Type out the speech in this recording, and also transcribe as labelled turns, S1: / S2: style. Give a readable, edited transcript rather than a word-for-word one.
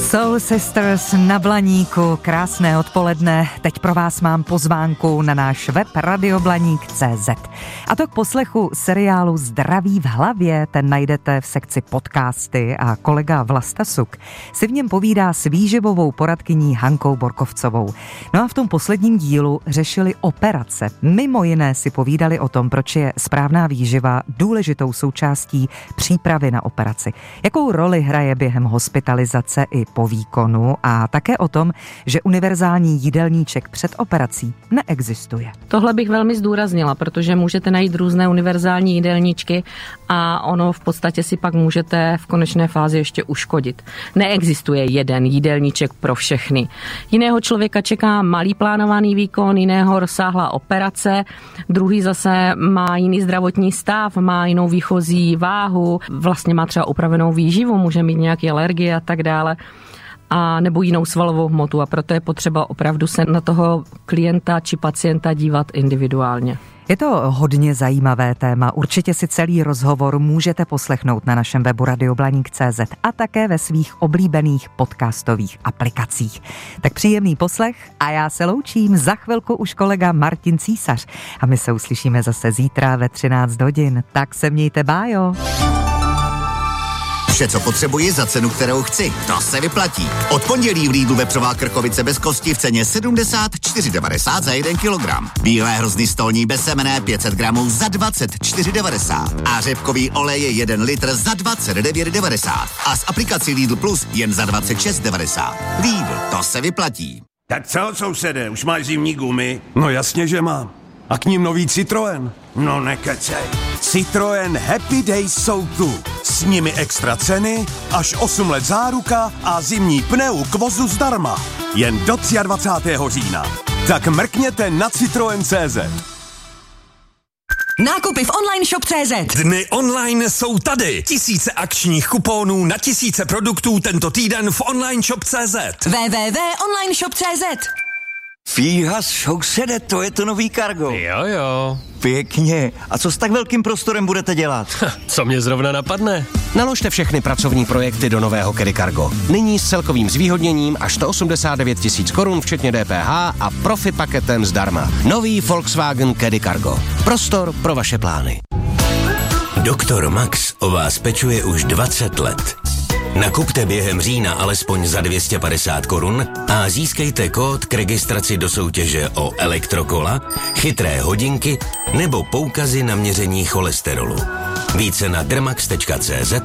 S1: Soul Sisters na Blaníku, krásné odpoledne. Teď pro vás mám pozvánku na náš web radioblaník.cz. A to k poslechu seriálu Zdraví v hlavě, ten najdete v sekci podcasty a kolega Vlasta Suk si v něm povídá s výživovou poradkyní Hankou Borkovcovou. No a v tom posledním dílu řešili operace. Mimo jiné si povídali o tom, proč je správná výživa důležitou součástí přípravy na operaci. Jakou roli hraje během hospitalizace i po výkonu a také o tom, že univerzální jídelníček před operací neexistuje.
S2: Tohle bych velmi zdůraznila, protože můžete najít různé univerzální jídelníčky a ono v podstatě si pak můžete v konečné fázi ještě uškodit. Neexistuje jeden jídelníček pro všechny. Jiného člověka čeká malý plánovaný výkon, jiného rozsáhlá operace, druhý zase má jiný zdravotní stav, má jinou výchozí váhu, vlastně má třeba upravenou výživu, může mít nějaké alergie a tak dále. A nebo jinou svalovou hmotu a proto je potřeba opravdu se na toho klienta či pacienta dívat individuálně.
S1: Je to hodně zajímavé téma, určitě si celý rozhovor můžete poslechnout na našem webu radioblaník.cz a také ve svých oblíbených podcastových aplikacích. Tak příjemný poslech a já se loučím, za chvilku už kolega Martin Císař a my se uslyšíme zase zítra ve 13 hodin, tak se mějte, bájo.
S3: Vše, co potřebuji za cenu, kterou chci. To se vyplatí. Od pondělí v Lidlu vepřová krkovice bez kosti v ceně 74,90 za 1 kilogram. Bílé hrozny stolní bez semene 500 gramů za 24,90. A řepkový olej je 1 litr za 29,90. A s aplikací Lidl Plus jen za 26,90. Lidl, to se vyplatí.
S4: Tak co, sousede, už máš zimní gumy?
S5: No jasně, že mám. A k ním nový Citroën.
S4: No nekecej.
S5: Citroën Happy Days jsou tu. S nimi extra ceny, až 8 let záruka a zimní pneu k vozu zdarma. Jen do 23. října. Tak mrkněte na Citroën.cz.
S6: Nákupy v online shop.cz.
S7: Dny online jsou tady. Tisíce akčních kuponů na tisíce produktů tento týden v online shop.cz.
S6: www.onlineshop.cz.
S8: Fíha, sousede, to je to nový Cargo.
S9: Jo.
S8: Pěkně. A co s tak velkým prostorem budete dělat?
S9: Co mě zrovna napadne? Naložte všechny pracovní projekty do nového Caddy Cargo. Nyní s celkovým zvýhodněním až 189 000 korun, včetně DPH a profi paketem zdarma. Nový Volkswagen Caddy Cargo. Prostor pro vaše plány.
S10: Doktor Max o vás pečuje už 20 let. Nakupte během října alespoň za 250 korun a získejte kód k registraci do soutěže o elektrokola, chytré hodinky nebo poukazy na měření cholesterolu. Více na dermax.cz